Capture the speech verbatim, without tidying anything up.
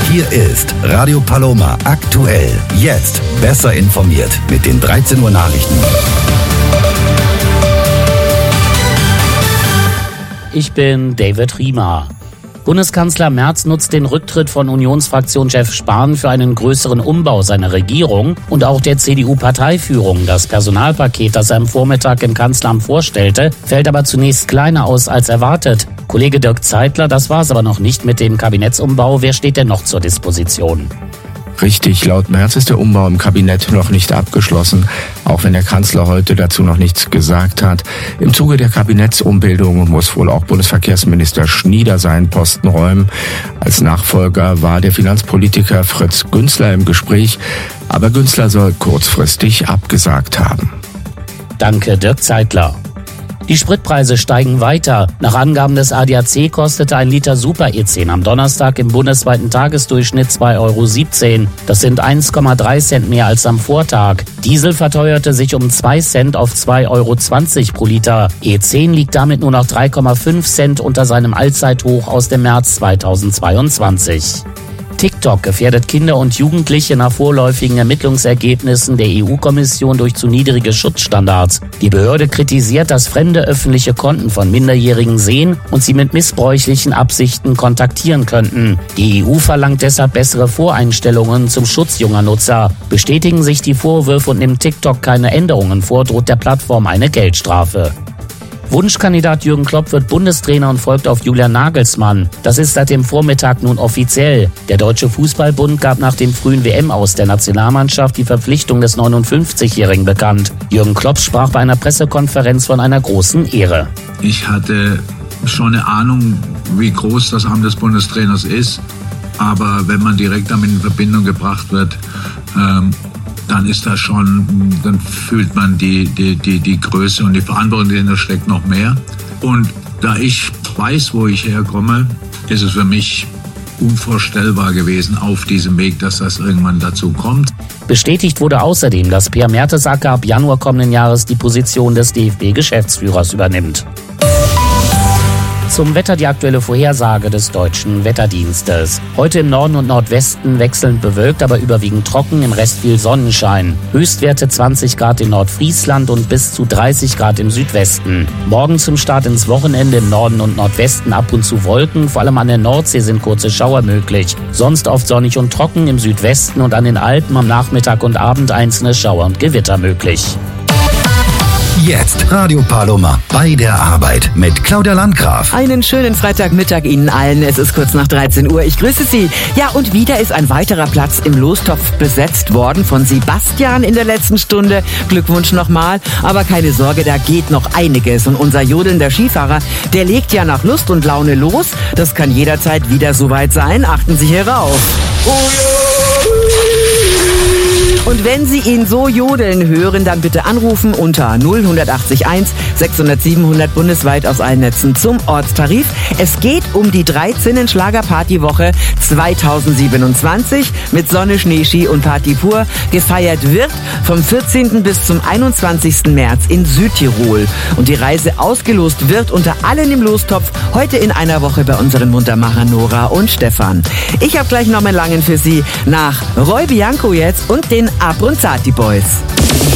Hier ist Radio Paloma aktuell. Jetzt besser informiert mit den dreizehn Uhr Nachrichten. Ich bin David Riemer. Bundeskanzler Merz nutzt den Rücktritt von Unionsfraktionschef Spahn für einen größeren Umbau seiner Regierung und auch der C D U-Parteiführung. Das Personalpaket, das er am Vormittag im Kanzleramt vorstellte, fällt aber zunächst kleiner aus als erwartet. Kollege Dirk Zeitler, das war's aber noch nicht mit dem Kabinettsumbau. Wer steht denn noch zur Disposition? Richtig, laut Merz ist der Umbau im Kabinett noch nicht abgeschlossen, auch wenn der Kanzler heute dazu noch nichts gesagt hat. Im Zuge der Kabinettsumbildung muss wohl auch Bundesverkehrsminister Schnieder seinen Posten räumen. Als Nachfolger war der Finanzpolitiker Fritz Günzler im Gespräch, aber Günzler soll kurzfristig abgesagt haben. Danke, Dirk Zeitler. Die Spritpreise steigen weiter. Nach Angaben des A D A C kostete ein Liter Super E zehn am Donnerstag im bundesweiten Tagesdurchschnitt zwei Euro siebzehn. Das sind eins Komma drei Cent mehr als am Vortag. Diesel verteuerte sich um zwei Cent auf zwei Euro zwanzig pro Liter. E zehn liegt damit nur noch drei Komma fünf Cent unter seinem Allzeithoch aus dem März zweitausendzweiundzwanzig. TikTok gefährdet Kinder und Jugendliche nach vorläufigen Ermittlungsergebnissen der E U-Kommission durch zu niedrige Schutzstandards. Die Behörde kritisiert, dass Fremde öffentliche Konten von Minderjährigen sehen und sie mit missbräuchlichen Absichten kontaktieren könnten. Die E U verlangt deshalb bessere Voreinstellungen zum Schutz junger Nutzer. Bestätigen sich die Vorwürfe und nimmt TikTok keine Änderungen vor, droht der Plattform eine Geldstrafe. Wunschkandidat Jürgen Klopp wird Bundestrainer und folgt auf Julian Nagelsmann. Das ist seit dem Vormittag nun offiziell. Der Deutsche Fußballbund gab nach dem frühen W M-Aus der Nationalmannschaft die Verpflichtung des neunundfünfzigjährigen bekannt. Jürgen Klopp sprach bei einer Pressekonferenz von einer großen Ehre. Ich hatte schon eine Ahnung, wie groß das Amt des Bundestrainers ist. Aber wenn man direkt damit in Verbindung gebracht wird, ähm, dann ist das schon, dann fühlt man die, die, die, die Größe und die Verantwortung, die dahinter steckt, noch mehr. Und da ich weiß, wo ich herkomme, ist es für mich unvorstellbar gewesen auf diesem Weg, dass das irgendwann dazu kommt. Bestätigt wurde außerdem, dass Per Mertesacker ab Januar kommenden Jahres die Position des D F B-Geschäftsführers übernimmt. Zum Wetter die aktuelle Vorhersage des Deutschen Wetterdienstes. Heute im Norden und Nordwesten wechselnd bewölkt, aber überwiegend trocken, im Rest viel Sonnenschein. Höchstwerte zwanzig Grad in Nordfriesland und bis zu dreißig Grad im Südwesten. Morgen zum Start ins Wochenende im Norden und Nordwesten ab und zu Wolken, vor allem an der Nordsee sind kurze Schauer möglich. Sonst oft sonnig und trocken im Südwesten und an den Alpen am Nachmittag und Abend einzelne Schauer und Gewitter möglich. Jetzt Radio Paloma bei der Arbeit mit Claudia Landgraf. Einen schönen Freitagmittag Ihnen allen. Es ist kurz nach dreizehn Uhr. Ich grüße Sie. Ja, und wieder ist ein weiterer Platz im Lostopf besetzt worden von Sebastian in der letzten Stunde. Glückwunsch nochmal. Aber keine Sorge, da geht noch einiges. Und unser jodelnder Skifahrer, der legt ja nach Lust und Laune los. Das kann jederzeit wieder soweit sein. Achten Sie hierauf. Oh ja. Und wenn Sie ihn so jodeln hören, dann bitte anrufen unter null acht eins sechshundert siebenhundert bundesweit aus allen Netzen zum Ortstarif. Es geht um die dreizehnten Schlagerpartywoche zweitausendsiebenundzwanzig mit Sonne, Schnee, Ski und Party pur. Gefeiert wird vom vierzehnten bis zum einundzwanzigsten März in Südtirol. Und die Reise ausgelost wird unter allen im Lostopf heute in einer Woche bei unseren Muntermachern Nora und Stefan. Ich habe gleich noch mal Langen für Sie nach Roy Bianco jetzt und den Abronzati Boys.